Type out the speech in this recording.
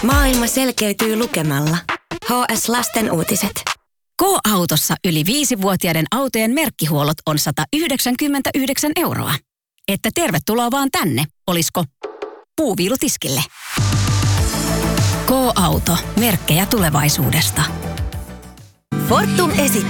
Maailma selkeytyy lukemalla. HS Lasten uutiset. K-autossa yli 5-vuotiaiden autojen merkkihuollot on 199 €. Että tervetuloa vaan tänne, olisko puuviilutiskille? K-auto. Merkkejä tulevaisuudesta. Fortum esittää